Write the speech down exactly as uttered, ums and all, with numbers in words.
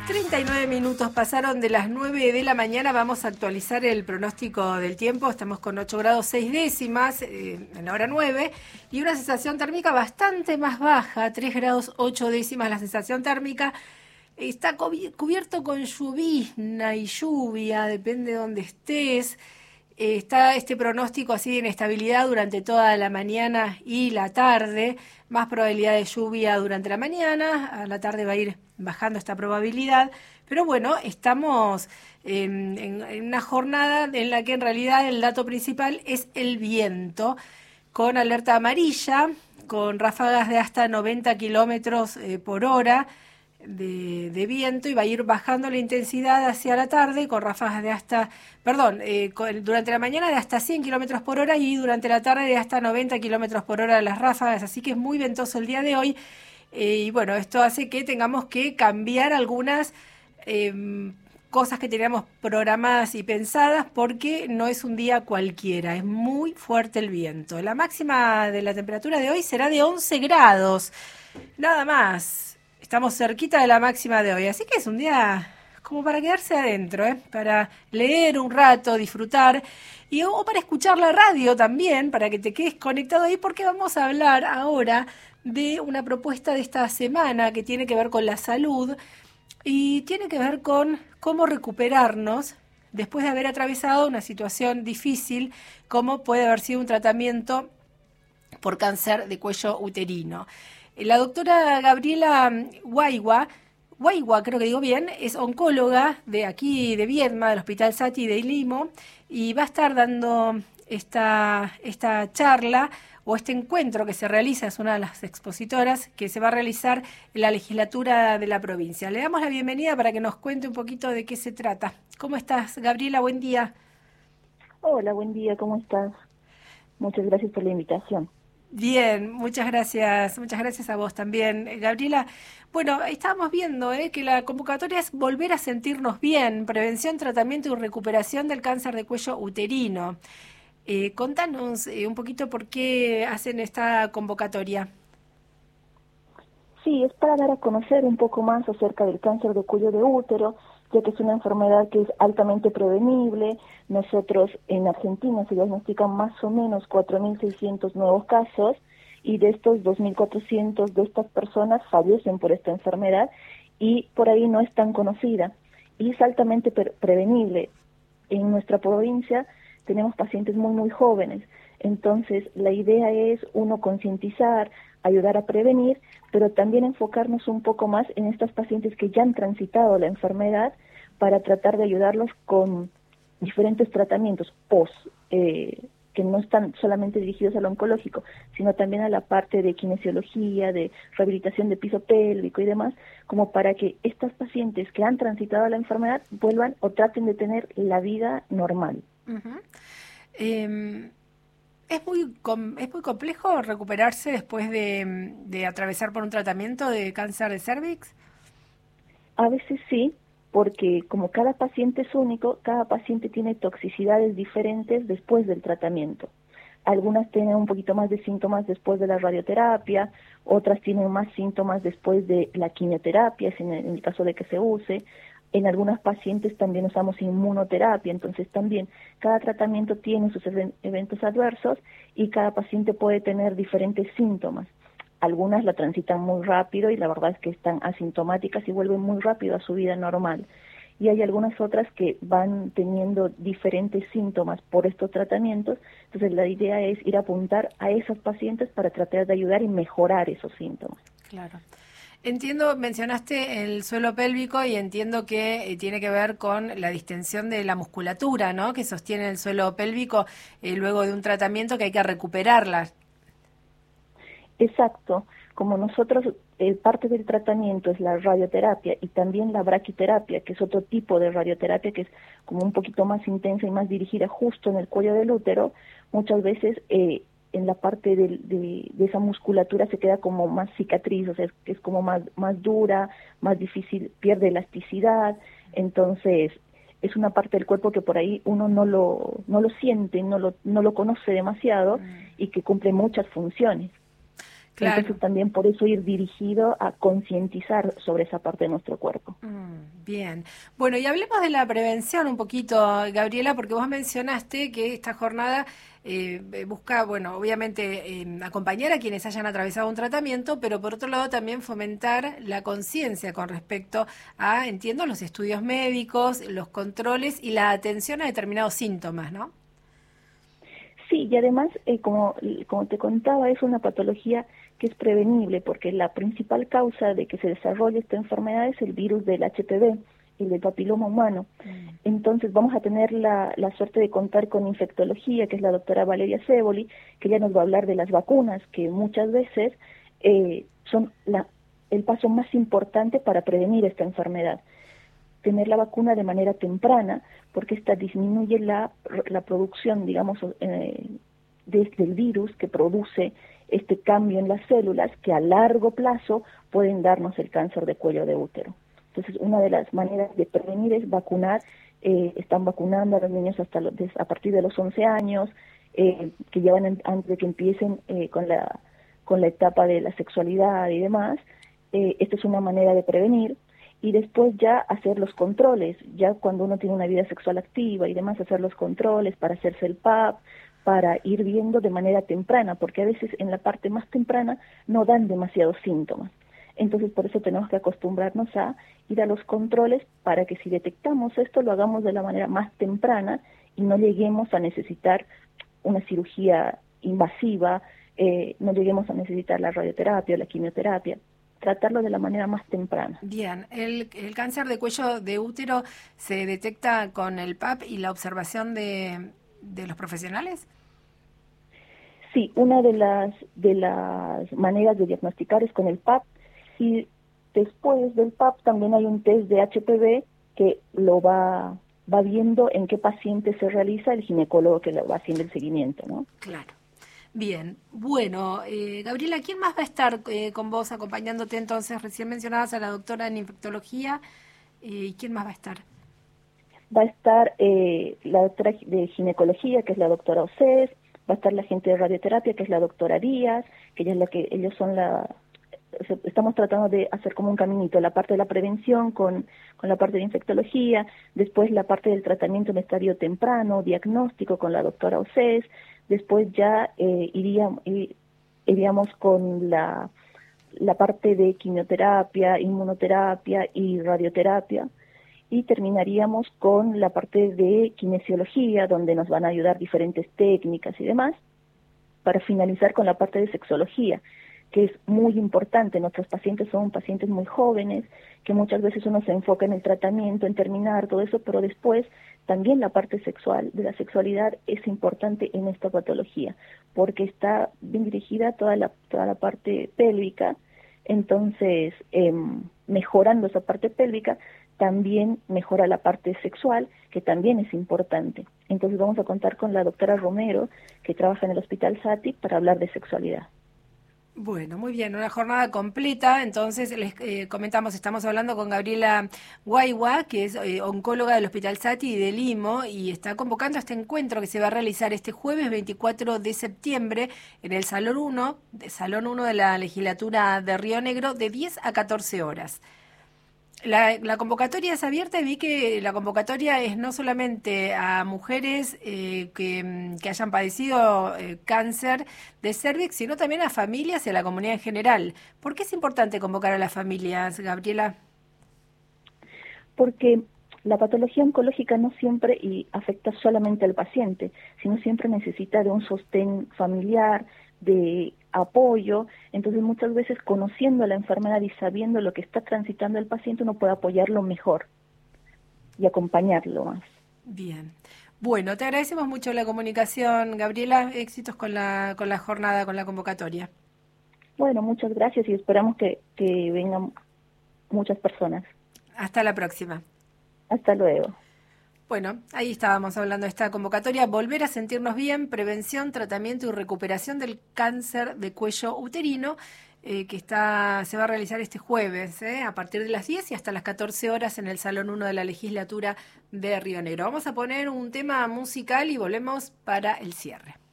treinta y nueve minutos pasaron de las nueve de la mañana. Vamos a actualizar el pronóstico del tiempo. Estamos con ocho grados seis décimas eh, en la hora nueve y una sensación térmica bastante más baja, tres grados ocho décimas la sensación térmica. Está cubierto con llovizna y lluvia, depende de dónde estés. Eh, está este pronóstico así de inestabilidad durante toda la mañana y la tarde, más probabilidad de lluvia durante la mañana, a la tarde va a ir bajando esta probabilidad, pero bueno, estamos eh, en, en una jornada en la que en realidad el dato principal es el viento, con alerta amarilla, con ráfagas de hasta noventa kilómetros eh, por hora, De, de viento, y va a ir bajando la intensidad hacia la tarde con ráfagas de hasta, perdón, eh, con, durante la mañana de hasta cien kilómetros por hora y durante la tarde de hasta noventa kilómetros por hora las ráfagas, así que es muy ventoso el día de hoy eh, y bueno, esto hace que tengamos que cambiar algunas eh, cosas que teníamos programadas y pensadas porque no es un día cualquiera, es muy fuerte el viento. La máxima de la temperatura de hoy será de once grados, nada más. Estamos cerquita de la máxima de hoy, así que es un día como para quedarse adentro, ¿eh? Para leer un rato, disfrutar, y o para escuchar la radio también, para que te quedes conectado ahí, porque vamos a hablar ahora de una propuesta de esta semana que tiene que ver con la salud y tiene que ver con cómo recuperarnos después de haber atravesado una situación difícil, como puede haber sido un tratamiento por cáncer de cuello uterino. La doctora Gabriela Guaigua, Guaigua creo que digo bien, es oncóloga de aquí de Viedma, del Hospital Sati de Limo, y va a estar dando esta, esta charla o este encuentro que se realiza, es una de las expositoras, que se va a realizar en la legislatura de la provincia. Le damos la bienvenida para que nos cuente un poquito de qué se trata. ¿Cómo estás, Gabriela? Buen día. Hola, buen día, ¿cómo estás? Muchas gracias por la invitación. Bien, muchas gracias, muchas gracias a vos también, Gabriela. Bueno, estábamos viendo eh, que la convocatoria es volver a sentirnos bien, prevención, tratamiento y recuperación del cáncer de cuello uterino. Eh, contanos eh, un poquito por qué hacen esta convocatoria. Sí, es para dar a conocer un poco más acerca del cáncer de cuello de útero, ya que es una enfermedad que es altamente prevenible. Nosotros en Argentina se diagnostican más o menos cuatro mil seiscientos nuevos casos y de estos dos mil cuatrocientos de estas personas fallecen por esta enfermedad y por ahí no es tan conocida y es altamente pre- prevenible. En nuestra provincia tenemos pacientes muy muy jóvenes, entonces la idea es uno concientizar, ayudar a prevenir, pero también enfocarnos un poco más en estos pacientes que ya han transitado la enfermedad para tratar de ayudarlos con diferentes tratamientos post, eh, que no están solamente dirigidos al oncológico, sino también a la parte de kinesiología, de rehabilitación de piso pélvico y demás, como para que estos pacientes que han transitado la enfermedad vuelvan o traten de tener la vida normal. Uh-huh. Eh... ¿Es muy com- es muy complejo recuperarse después de, de atravesar por un tratamiento de cáncer de cervix? A veces sí, porque como cada paciente es único, cada paciente tiene toxicidades diferentes después del tratamiento. Algunas tienen un poquito más de síntomas después de la radioterapia, otras tienen más síntomas después de la quimioterapia, en el, en el caso de que se use. En algunas pacientes también usamos inmunoterapia, entonces también cada tratamiento tiene sus eventos adversos y cada paciente puede tener diferentes síntomas. Algunas la transitan muy rápido y la verdad es que están asintomáticas y vuelven muy rápido a su vida normal. Y hay algunas otras que van teniendo diferentes síntomas por estos tratamientos, entonces la idea es ir a apuntar a esos pacientes para tratar de ayudar y mejorar esos síntomas. Claro. Entiendo, mencionaste el suelo pélvico y entiendo que eh, tiene que ver con la distensión de la musculatura, ¿no? Que sostiene el suelo pélvico eh, luego de un tratamiento que hay que recuperarla. Exacto. Como nosotros, eh, parte del tratamiento es la radioterapia y también la braquiterapia, que es otro tipo de radioterapia que es como un poquito más intensa y más dirigida justo en el cuello del útero, muchas veces eh, en la parte de, de, de esa musculatura se queda como más cicatriz, o sea, es, es como más, más dura, más difícil, pierde elasticidad, entonces es una parte del cuerpo que por ahí uno no lo, no lo siente, no lo, no lo conoce demasiado mm. y que cumple muchas funciones. Claro. Entonces también por eso ir dirigido a concientizar sobre esa parte de nuestro cuerpo. Mm, bien. Bueno, y hablemos de la prevención un poquito, Gabriela, porque vos mencionaste que esta jornada eh, busca, bueno, obviamente eh, acompañar a quienes hayan atravesado un tratamiento, pero por otro lado también fomentar la conciencia con respecto a, entiendo, los estudios médicos, los controles y la atención a determinados síntomas, ¿no? Sí, y además, eh, como, como te contaba, es una patología que es prevenible, porque la principal causa de que se desarrolle esta enfermedad es el virus del H P V, el del papiloma humano. Mm. Entonces vamos a tener la, la suerte de contar con infectología, que es la doctora Valeria Ceboli, que ella nos va a hablar de las vacunas, que muchas veces eh, son la, el paso más importante para prevenir esta enfermedad. Tener la vacuna de manera temprana, porque esta disminuye la, la producción, digamos, eh, desde el virus que produce este cambio en las células que a largo plazo pueden darnos el cáncer de cuello de útero. Entonces, una de las maneras de prevenir es vacunar. Eh, están vacunando a los niños hasta los, a partir de los once años, eh, que llevan en, antes de que empiecen eh, con la con la etapa de la sexualidad y demás. Eh, esta es una manera de prevenir. Y después ya hacer los controles, ya cuando uno tiene una vida sexual activa y demás, hacer los controles para hacerse el P A P, para ir viendo de manera temprana, porque a veces en la parte más temprana no dan demasiados síntomas. Entonces por eso tenemos que acostumbrarnos a ir a los controles para que si detectamos esto lo hagamos de la manera más temprana y no lleguemos a necesitar una cirugía invasiva, eh, no lleguemos a necesitar la radioterapia o la quimioterapia. Tratarlo de la manera más temprana. Bien, ¿El, el cáncer de cuello de útero se detecta con el P A P y la observación de, de los profesionales? Sí, una de las de las maneras de diagnosticar es con el P A P y después del P A P también hay un test de H P V que lo va va viendo en qué paciente se realiza el ginecólogo que lo va haciendo el seguimiento, ¿no? Claro. Bien, bueno, eh, Gabriela, ¿quién más va a estar eh, con vos acompañándote entonces? Recién mencionabas a la doctora en infectología, ¿y eh, quién más va a estar? Va a estar eh, la doctora de ginecología, que es la doctora Océs, va a estar la gente de radioterapia, que es la doctora Díaz, que ella es la que, ellos son la, estamos tratando de hacer como un caminito, la parte de la prevención con, con la parte de infectología, después la parte del tratamiento en estadio temprano, diagnóstico con la doctora Océs, después ya eh, iríamos, iríamos con la, la parte de quimioterapia, inmunoterapia y radioterapia, y terminaríamos con la parte de kinesiología, donde nos van a ayudar diferentes técnicas y demás, para finalizar con la parte de sexología, que es muy importante. Nuestros pacientes son pacientes muy jóvenes, que muchas veces uno se enfoca en el tratamiento, en terminar todo eso, pero después también la parte sexual, de la sexualidad, es importante en esta patología, porque está bien dirigida toda la, toda la parte pélvica. Entonces, eh, mejorando esa parte pélvica, también mejora la parte sexual, que también es importante. Entonces vamos a contar con la doctora Romero, que trabaja en el Hospital Sati, para hablar de sexualidad. Bueno, muy bien, una jornada completa. Entonces, les eh, comentamos, estamos hablando con Gabriela Guayua, que es eh, oncóloga del Hospital Sati y del I M O, y está convocando a este encuentro que se va a realizar este jueves veinticuatro de septiembre en el Salón uno, de Salón uno de la Legislatura de Río Negro, de diez a catorce horas. La, la convocatoria es abierta y vi que la convocatoria es no solamente a mujeres eh, que, que hayan padecido eh, cáncer de cervix, sino también a familias y a la comunidad en general. ¿Por qué es importante convocar a las familias, Gabriela? Porque la patología oncológica no siempre y afecta solamente al paciente, sino siempre necesita de un sostén familiar, de apoyo. Entonces muchas veces conociendo la enfermedad y sabiendo lo que está transitando el paciente, uno puede apoyarlo mejor y acompañarlo más. Bien. Bueno, te agradecemos mucho la comunicación, Gabriela. Éxitos con la, con la jornada, con la convocatoria. Bueno, muchas gracias y esperamos que, que vengan muchas personas. Hasta la próxima. Hasta luego. Bueno, ahí estábamos hablando de esta convocatoria, volver a sentirnos bien, prevención, tratamiento y recuperación del cáncer de cuello uterino, eh, que está se va a realizar este jueves, eh, a partir de las diez y hasta las catorce horas en el Salón uno de la Legislatura de Río Negro. Vamos a poner un tema musical y volvemos para el cierre.